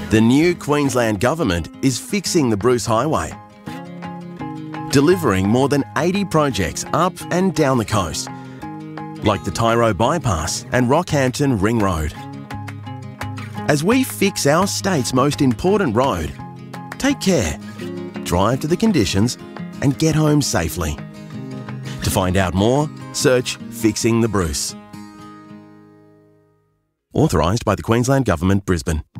The new Queensland Government is fixing the Bruce Highway, delivering more than 80 projects up and down the coast, like the Tyro Bypass and Rockhampton Ring Road. As we fix our state's most important road, take care, drive to the conditions and get home safely. To find out more, search Fixing the Bruce. Authorised by the Queensland Government, Brisbane.